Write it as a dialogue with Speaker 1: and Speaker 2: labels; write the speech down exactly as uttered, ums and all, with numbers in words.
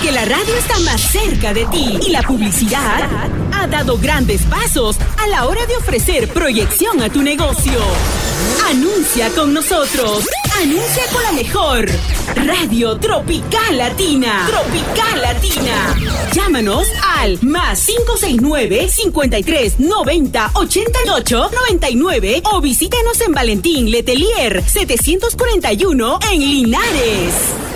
Speaker 1: Porque la radio está más cerca de ti y la publicidad ha dado grandes pasos a la hora de ofrecer proyección a tu negocio. Anuncia con nosotros. Anuncia con la mejor Radio Tropical Latina. Tropical Latina. Llámanos al más cinco seis nueve, cincuenta y tres, noventa, ochenta y ocho, noventa y nueve o visítanos en Valentín Letelier setecientos cuarenta y uno en Linares.